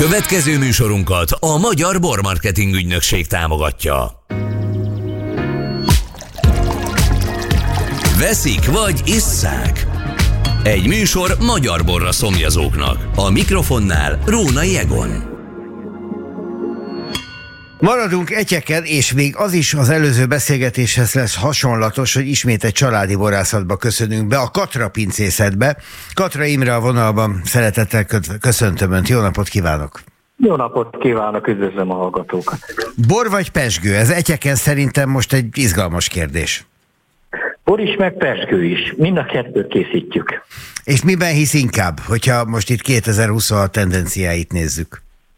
Következő műsorunkat a Magyar Bormarketing Ügynökség támogatja. Veszik vagy isszák? Egy műsor magyar borra szomjazóknak. A mikrofonnál Rónai Egon. Maradunk etyeken, és még az is az előző beszélgetéshez lesz hasonlatos, hogy ismét egy családi borászatba köszönünk be, a Katra pincészetbe. Katra Imre a vonalban, szeretettel köszöntöm Önt, jó napot kívánok! Jó napot kívánok, üdvözlöm a hallgatókat! Bor vagy pezsgő? Ez etyeken szerintem most egy izgalmas kérdés. Bor is, meg pezsgő is. Mind a kettőt készítjük. És miben hisz inkább, hogyha most itt 2026 tendenciáit nézzük?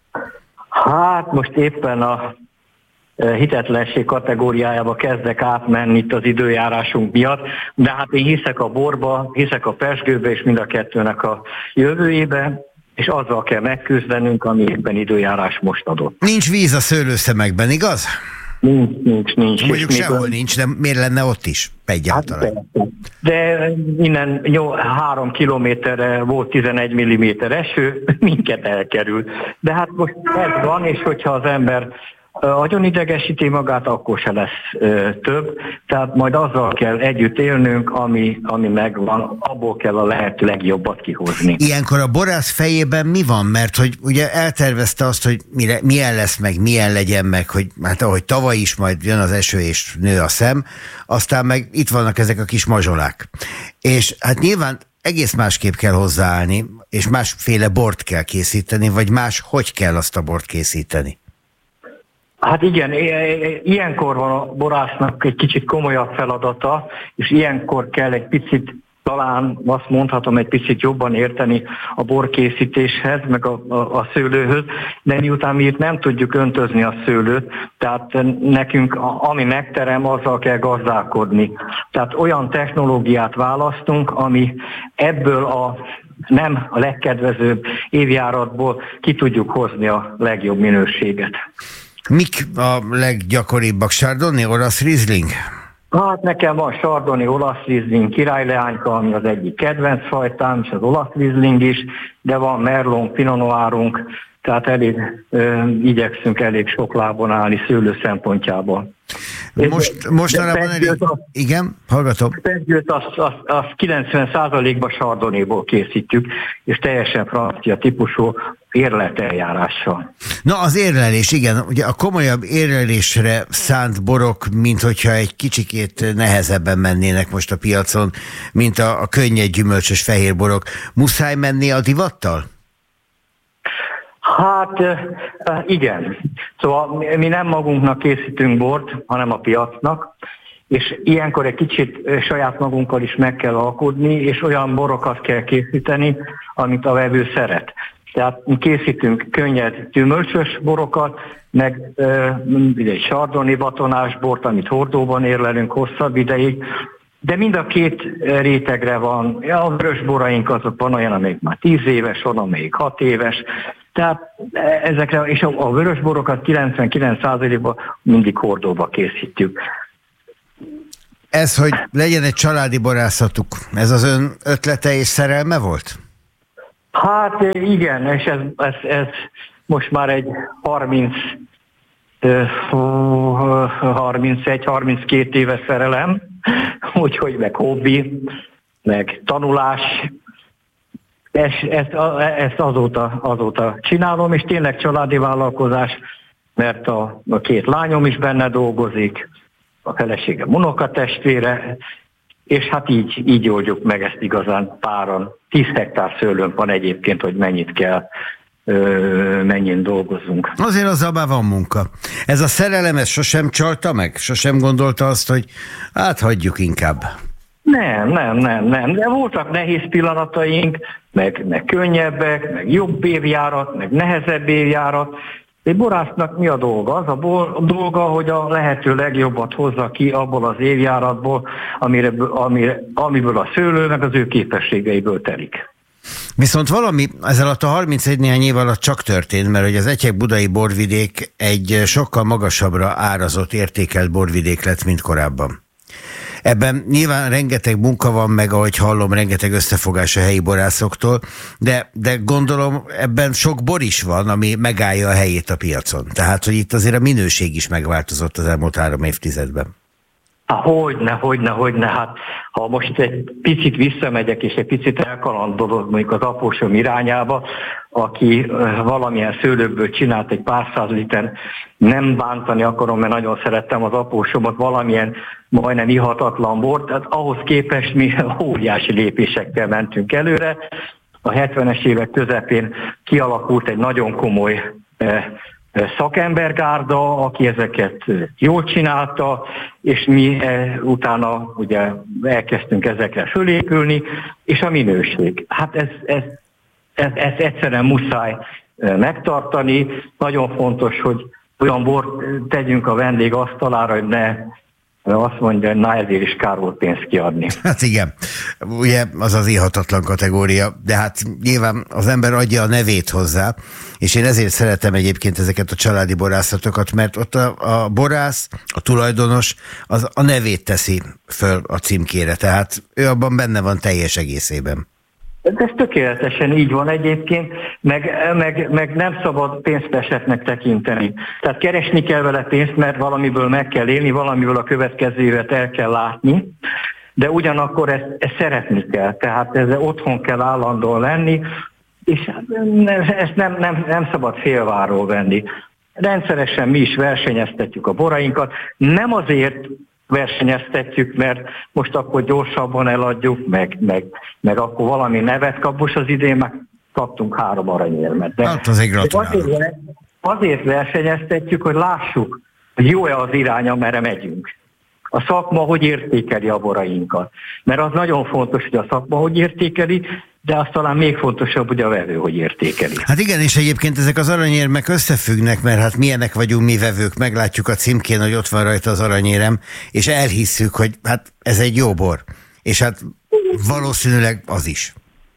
Hát most éppen a hitetlenség kategóriájába kezdek átmenni itt az időjárásunk miatt, de hát én hiszek a borba, hiszek a pezsgőbe, és mind a kettőnek a jövőjébe, és azzal kell megküzdenünk, ami éppen időjárás most adott. Nincs víz a szőlőszemekben, igaz? Nincs. Mondjuk sehol nincs, de miért lenne ott is egyáltalán? Hát, de innen 3 kilométerre volt 11 mm eső, minket elkerül. De hát most ez van, és hogyha az ember nagyon idegesíti magát, akkor se lesz több. Tehát majd azzal kell együtt élnünk, ami megvan, abból kell a lehető legjobbat kihozni. Ilyenkor a borász fejében mi van? Mert hogy ugye eltervezte azt, hogy milyen lesz meg, milyen legyen meg, hogy hát ahogy tavaly is majd jön az eső és nő a szem, aztán meg itt vannak ezek a kis mazsolák. És hát nyilván egész másképp kell hozzáállni, és másféle bort kell készíteni, vagy hogy kell azt a bort készíteni? Hát igen, ilyenkor van a borásznak egy kicsit komolyabb feladata, és ilyenkor kell egy picit, talán azt mondhatom, egy picit jobban érteni a borkészítéshez, meg a szőlőhöz, de miután mi itt nem tudjuk öntözni a szőlőt, tehát nekünk, ami megterem, azzal kell gazdálkodni. Tehát olyan technológiát választunk, ami ebből nem a legkedvezőbb évjáratból ki tudjuk hozni a legjobb minőséget. Mik a leggyakoribbak? Chardonnay, olasz Riesling? Hát nekem van Chardonnay, olasz Riesling, királyleányka, ami az egyik kedvenc fajtám, és az olasz Riesling is, de van Merlot, Pinot Noirunk, tehát igyekszünk elég sok lábon állni szőlő szempontjából. Mostanában igen, hallgatom. A pezsgőt azt 90%-ban Chardonnayból készítjük, és teljesen francia típusú érleteljárással. Na az érlelés, igen, ugye a komolyabb érlelésre szánt borok, mint hogyha egy kicsikét nehezebben mennének most a piacon, mint a könnyed gyümölcsös fehér borok. Muszáj menni a divattal? Hát igen. Szóval mi nem magunknak készítünk bort, hanem a piacnak, és ilyenkor egy kicsit saját magunkkal is meg kell alkudni, és olyan borokat kell készíteni, amit a vevő szeret. Tehát mi készítünk könnyed gyümölcsös borokat, meg egy Chardonnay batonás bort, amit hordóban érlelünk hosszabb ideig, de mind a két rétegre van. A vörösboraink azok van olyan, amelyik már 10 éves, van amelyik 6 éves, tehát ezekre, és a vörösborokat 99%-ban mindig hordóba készítjük. Ez, hogy legyen egy családi borászatuk, ez az ön ötlete és szerelme volt? Hát igen, és ez most már egy 31-32 éves szerelem, úgyhogy meg hobbi, meg tanulás. Ezt azóta csinálom, és tényleg családi vállalkozás, mert a 2 lányom is benne dolgozik, a feleségem unokatestvére, és hát így oldjuk meg ezt igazán páran. 10 hektár szőlőnk van egyébként, hogy mennyit kell, mennyien dolgozunk. Azért azzal már van munka. Ez a szerelem, ez sosem csalta meg? Sosem gondolta azt, hogy hát hagyjuk inkább? Nem. De voltak nehéz pillanataink, meg könnyebbek, meg jobb évjárat, meg nehezebb évjárat. Egy borásznak mi a dolga? Az a dolga, hogy a lehető legjobbat hozza ki abból az évjáratból, amiből a szőlő meg az ő képességeiből telik. Viszont valami ezzel a 31 néhány év alatt csak történt, mert hogy az Etyek-budai borvidék egy sokkal magasabbra árazott, értékelt borvidék lett, mint korábban. Ebben nyilván rengeteg munka van, meg ahogy hallom, rengeteg összefogás a helyi borászoktól, de gondolom ebben sok bor is van, ami megállja a helyét a piacon. Tehát, hogy itt azért a minőség is megváltozott az elmúlt 3 évtizedben. Hogyne. Hát ha most egy picit visszamegyek, és egy picit elkalandolok mondjuk az apósom irányába, aki valamilyen szőlőből csinált egy pár száz liter, nem bántani akarom, mert nagyon szerettem az apósomat, valamilyen majdnem ihatatlan bort, tehát ahhoz képest mi óriási lépésekkel mentünk előre. A 70-es évek közepén kialakult egy nagyon komoly szakembergárda, aki ezeket jól csinálta, és mi utána ugye elkezdtünk ezekre fölépülni, és a minőség. Hát ez egyszerűen muszáj megtartani. Nagyon fontos, hogy olyan bort tegyünk a vendég asztalára, hogy ne azt mondja, hogy na ezért is kár volt pénzt kiadni. Hát igen, ugye az ihatatlan kategória, de hát nyilván az ember adja a nevét hozzá, és én ezért szeretem egyébként ezeket a családi borászatokat, mert ott a borász, a tulajdonos, az a nevét teszi föl a címkére, tehát ő abban benne van teljes egészében. Ez tökéletesen így van egyébként, meg nem szabad pénztesetnek tekinteni. Tehát keresni kell vele pénzt, mert valamiből meg kell élni, valamiből a következő évet el kell látni, de ugyanakkor ezt szeretni kell, tehát ezzel otthon kell állandóan lenni, és ezt nem szabad félváról venni. Rendszeresen mi is versenyeztetjük a borainkat, nem azért versenyeztetjük, mert most akkor gyorsabban eladjuk, meg akkor valami nevet kap. Most az idén meg kaptunk 3 aranyérmet. Hát azért gratulálok. Azért versenyeztetjük, hogy lássuk, hogy jó-e az irány, amerre megyünk. A szakma hogy értékeli a borainkat. Mert az nagyon fontos, hogy a szakma hogy értékeli, de az talán még fontosabb, hogy a vevő hogy értékeli. Hát igen, és egyébként ezek az aranyérmek összefüggnek, mert hát milyenek vagyunk mi vevők, meglátjuk a címkén, hogy ott van rajta az aranyérem, és elhisszük, hogy hát ez egy jó bor. És hát valószínűleg az is.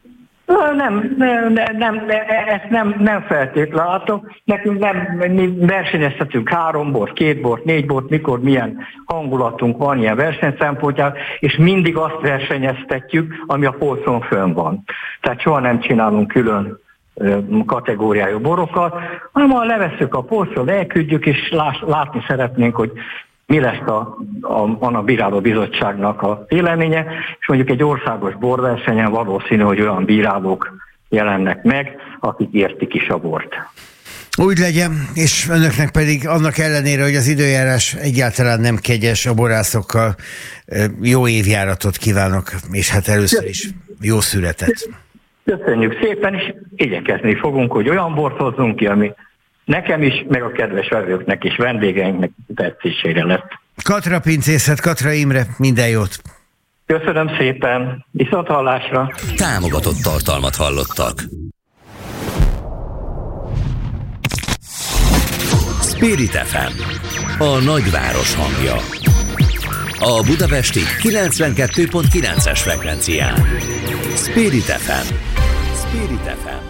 Ezt nem feltétlenül látom. Nekünk mi versenyeztetünk 3 bort, 2 bort, 4 bort, mikor milyen hangulatunk van ilyen versenyszempontjából, és mindig azt versenyeztetjük, ami a polcon fönn van. Tehát soha nem csinálunk külön kategóriájú borokat, hanem ha levesszük a polcról, elküldjük, és látni szeretnénk, hogy mi lesz a bíráló bizottságnak a véleménye, és mondjuk egy országos borversenyen valószínű, hogy olyan bírálók jelennek meg, akik értik is a bort. Úgy legyen, és önöknek pedig annak ellenére, hogy az időjárás egyáltalán nem kegyes a borászokkal, jó évjáratot kívánok, és hát először is jó születet. Köszönjük szépen, és igyekezni fogunk, hogy olyan bort hozzunk ki, ami nekem is, meg a kedves vevőknek és vendégeinknek tetszésére lett. Katra pincészet, Katra Imre, minden jót! Köszönöm szépen, viszonthallásra! Támogatott tartalmat hallottak. Spirit FM, a nagyváros hangja. A budapesti 92.9-es frekvencián. Spirit FM. Spirit FM.